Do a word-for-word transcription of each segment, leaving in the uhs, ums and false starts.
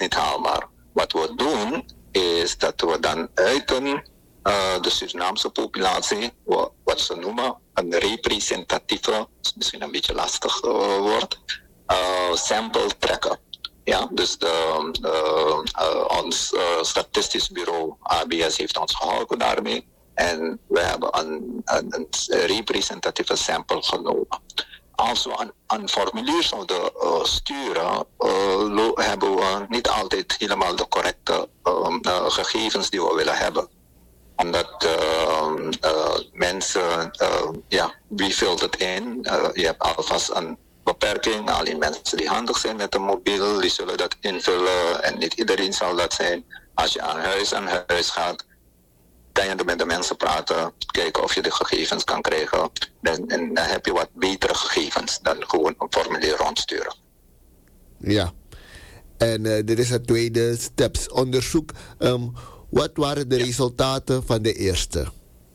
niet haalbaar. Wat we doen is dat we dan uiten uh, de Surinaamse populatie, wat ze noemen een representatieve, misschien een beetje lastig uh, woord, uh, sample trekken. Ja, dus de, uh, uh, ons uh, statistisch bureau A B S heeft ons geholpen daarmee. En we hebben een, een, een representatieve sample genomen. Als we een, een formulier zouden uh, sturen, uh, lo- hebben we niet altijd helemaal de correcte uh, uh, gegevens die we willen hebben. Omdat uh, uh, mensen, uh, ja, wie vult het in? Uh, je hebt alvast een beperking. Alleen mensen die handig zijn met een mobiel, die zullen dat invullen. En niet iedereen zal dat zijn. Als je aan huis aan huis gaat, kan je met de mensen praten, kijken of je de gegevens kan krijgen. En, en dan heb je wat betere gegevens dan gewoon een formulier rondsturen. Ja, en uh, dit is het tweede stepsonderzoek. Um, wat waren de ja. resultaten van de eerste?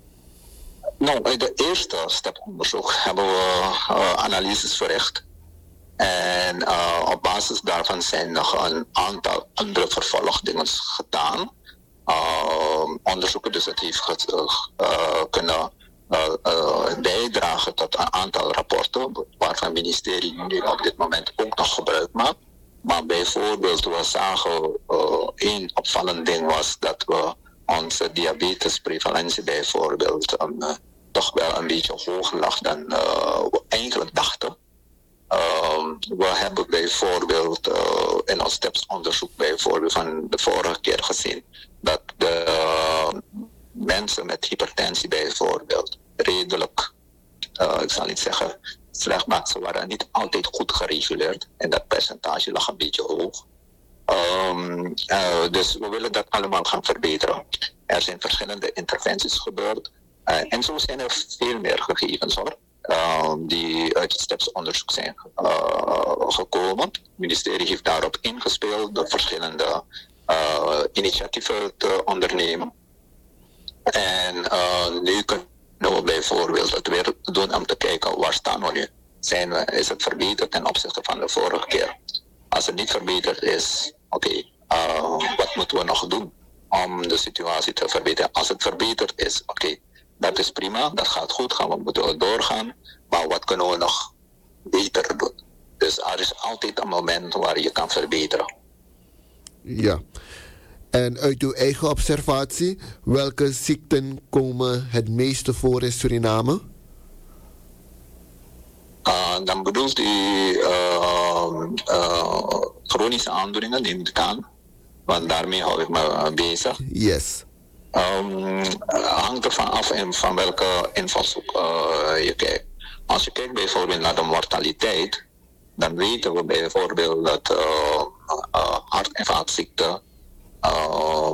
Nou, bij de eerste steponderzoek hebben we uh, analyses verricht. En uh, op basis daarvan zijn nog een aantal andere vervolgdingen gedaan. Uh, onderzoeken, dus het heeft ge- uh, kunnen uh, uh, bijdragen tot een aantal rapporten, waarvan het ministerie nu op dit moment ook nog gebruik maakt. Maar bijvoorbeeld, we zagen uh, één opvallend ding was dat we onze diabetesprevalentie bijvoorbeeld um, uh, toch wel een beetje hoger lag dan uh, we eigenlijk dachten. Uh, we hebben bijvoorbeeld uh, in ons stepsonderzoek bijvoorbeeld van de vorige keer gezien dat de uh, mensen met hypertensie bijvoorbeeld redelijk, uh, ik zal niet zeggen slecht, maar ze waren niet altijd goed gereguleerd en dat percentage lag een beetje hoog. Um, uh, dus we willen dat allemaal gaan verbeteren. Er zijn verschillende interventies gebeurd uh, en zo zijn er veel meer gegevens hoor. Uh, die uit het stepsonderzoek zijn uh, gekomen. Het ministerie heeft daarop ingespeeld door verschillende uh, initiatieven te ondernemen. En uh, nu kunnen we bijvoorbeeld het weer doen om te kijken waar staan we nu. Zijn we, is het verbeterd ten opzichte van de vorige keer? Als het niet verbeterd is, oké, okay, uh, wat moeten we nog doen om de situatie te verbeteren? Als het verbeterd is, oké. Okay, dat is prima, dat gaat goed gaan, we moeten doorgaan. Maar wat kunnen we nog beter doen? Dus er is altijd een moment waar je kan verbeteren. Ja. En uit uw eigen observatie, welke ziekten komen het meeste voor in Suriname? Uh, dan bedoelt u uh, uh, chronische aandoeningen, neem ik aan. Want daarmee hou ik me bezig. Yes. Um, hangt ervan af in, van welke invalshoek uh, je kijkt. Als je kijkt bijvoorbeeld naar de mortaliteit, dan weten we bijvoorbeeld dat uh, uh, hart- en vaatziekten, uh,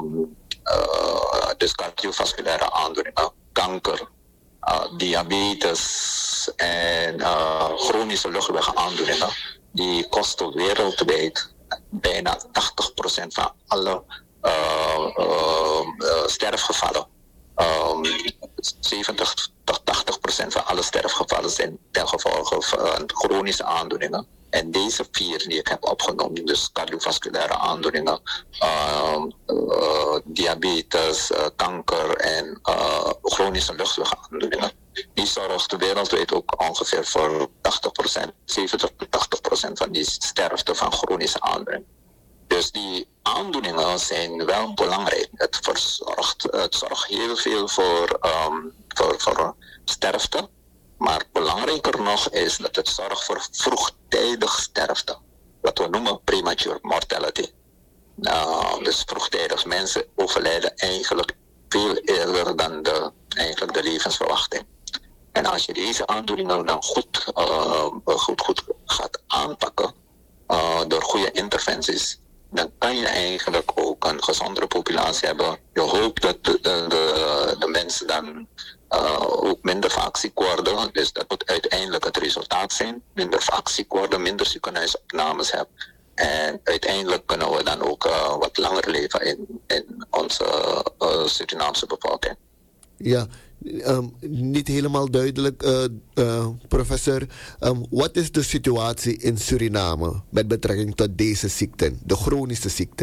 uh, dus cardiovasculaire aandoeningen, kanker, uh, diabetes en uh, chronische luchtwegaandoeningen, die kosten wereldwijd bijna tachtig procent van alle Uh, uh, uh, sterfgevallen. Um, zeventig tot tachtig procent van alle sterfgevallen zijn ten gevolge van chronische aandoeningen. En deze vier die ik heb opgenomen, dus cardiovasculaire aandoeningen, uh, uh, diabetes, uh, kanker en uh, chronische luchtwegaandoeningen, die zorgt wereldwijd ook ongeveer voor tachtig procent, zeventig tot tachtig procent van die sterfte van chronische aandoeningen. Dus die aandoeningen zijn wel belangrijk. Het, verzorgt, het zorgt heel veel voor, um, voor, voor sterfte. Maar belangrijker nog is dat het zorgt voor vroegtijdig sterfte. Wat we noemen premature mortality. Nou, dus vroegtijdig mensen overlijden eigenlijk veel eerder dan de, eigenlijk de levensverwachting. En als je deze aandoeningen dan goed, uh, goed, goed gaat aanpakken uh, door goede interventies, dan kan je eigenlijk ook een gezondere populatie hebben. Je hoopt dat de, de, de, de mensen dan uh, ook minder vaak ziek worden. Dus dat moet uiteindelijk het resultaat zijn. Minder vaak ziek worden, minder ziekenhuisopnames hebben. En uiteindelijk kunnen we dan ook uh, wat langer leven in, in onze uh, Surinaamse bevolking. Ja, um, niet helemaal duidelijk, uh, uh, professor. Um, wat is de situatie in Suriname met betrekking tot deze ziekten, de chronische ziekten?